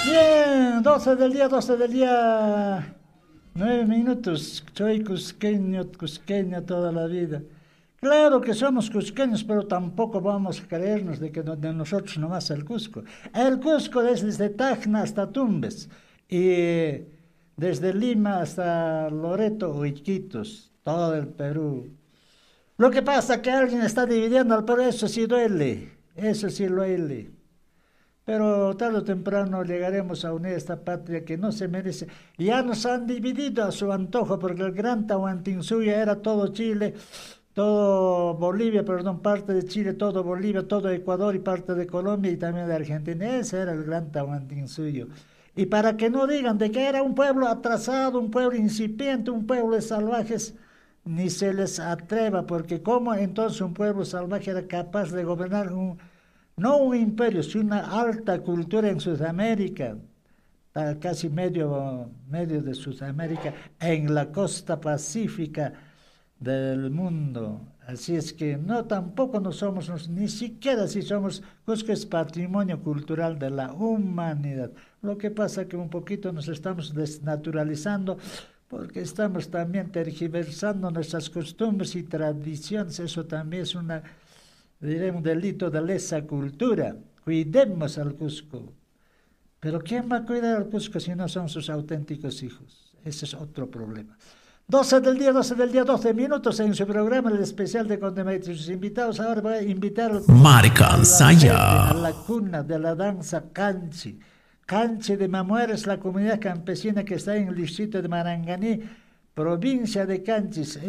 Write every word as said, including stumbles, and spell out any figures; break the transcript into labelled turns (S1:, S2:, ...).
S1: Bien, doce del día, doce del día, nueve minutos. Soy cusqueño, cusqueña toda la vida. Claro que somos cusqueños, pero tampoco vamos a creernos de que de nosotros nomás el Cusco. El Cusco es desde Tacna hasta Tumbes y desde Lima hasta Loreto o Iquitos, todo el Perú. Lo que pasa es que alguien está dividiendo al Perú, eso sí duele, eso sí duele. Pero tarde o temprano llegaremos a unir esta patria que no se merece. Ya nos han dividido a su antojo, porque el gran Tahuantinsuyo era todo Chile, todo Bolivia, perdón, parte de Chile, todo Bolivia, todo Ecuador y parte de Colombia y también de Argentina. Ese era el gran Tahuantinsuyo. Y para que no digan de que era un pueblo atrasado, un pueblo incipiente, un pueblo de salvajes, ni se les atreva, porque ¿cómo entonces un pueblo salvaje era capaz de gobernar un no un imperio, sino una alta cultura en Sudamérica, casi medio, medio de Sudamérica, en la costa pacífica del mundo? Así es que no, tampoco no somos, ni siquiera si somos, Cusco es patrimonio cultural de la humanidad. Lo que pasa es que un poquito nos estamos desnaturalizando, porque estamos también tergiversando nuestras costumbres y tradiciones. Eso también es una, diré, un delito de lesa cultura. Cuidemos al Cusco. Pero ¿quién va a cuidar al Cusco si no son sus auténticos hijos? Ese es otro problema. doce del día, doce del día, doce minutos en su programa, el especial de Condemetri. Sus invitados ahora voy a invitar al
S2: Marican
S1: a la
S2: Saya.
S1: cuna de la danza Canchi. Canchi de Mamuera es la comunidad campesina que está en el distrito de Maranganí, provincia de Canchis.